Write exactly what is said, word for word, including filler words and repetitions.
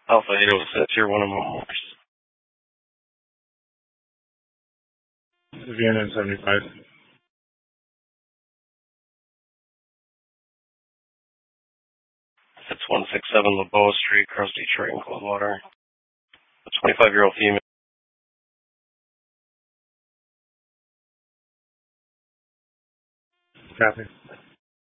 Alpha eight oh six, you're one of my V N N seventy-five. It's one six seven LeBeau Street, across Detroit and Coldwater. A twenty-five-year-old female. Copy.